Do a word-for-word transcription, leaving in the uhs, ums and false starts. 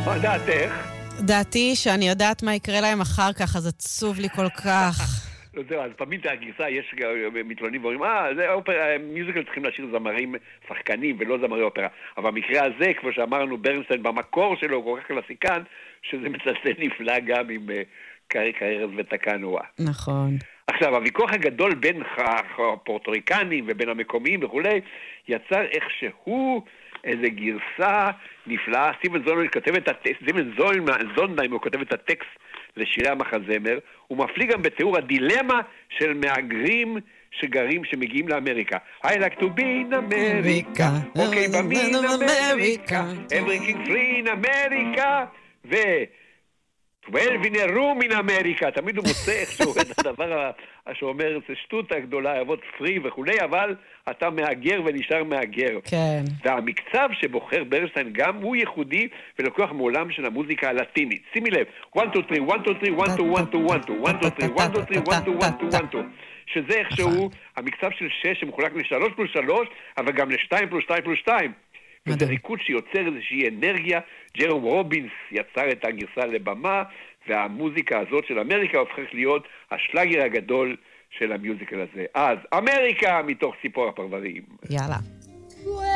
מה דעתך? דעתי שאני יודעת מה יקרה להם אחר כך, אז עצוב לי כל כך. לא זהו, אז תמיד הגרסה יש מתלוננים ואומרים, אה, זה אופרה, מיוזיקל צריכים להשאיר זמרים שחקנים ולא זמרי אופרה. אבל במקרה הזה, כמו שאמרנו, ברנסטיין במקור שלו הוא כל כך קלאסיקן, שזה מצלצל נפלא גם עם קריירס ותקנואה. נכון. עכשיו, הוויכוח הגדול בין הפורטוריקנים ובין המקומיים וכולי, יצר איכשהו איזה גרסה נפלאה. סטיבן זונדהיים כותב את הטקסט, סטיבן זונדהיים הוא כותב את הטקסט לשירי המחזמר, הוא מפליא גם בתיאור הדילמה של מהגרים שגרים, שמגיעים לאמריקה. I like to be in America, okay, but me in America, everything free in America, ו... twelve in a room in America, תמיד הוא מוצא איכשהו את הדבר שאומר, זה שטות הגדולה, אבות פרי וכולי, אבל אתה מאגר ונשאר מאגר. כן. והמקצב שבוחר ברנסטיין גם הוא ייחודי ולוקח מעולם של המוזיקה הלטינית. שימי לב, one, two, three, one, two, three, one, two, one, two, one, two, one, two, three, one, two, three, one, two, one, two, one, two, שזה איכשהו המקצב של שש שמחולק לשלוש פלוס שלוש, אבל גם לשתיים פלוס שתיים פלוס שתיים. וזה ריקוד שיוצר איזושהי אנרגיה. ג'רום רובינס יצר את הגרסה לבמה, והמוזיקה הזאת של אמריקה הופכת להיות השלאגר הגדול של המיוזיקל הזה. אז אמריקה מתוך ציפור הפרברים. יאללה.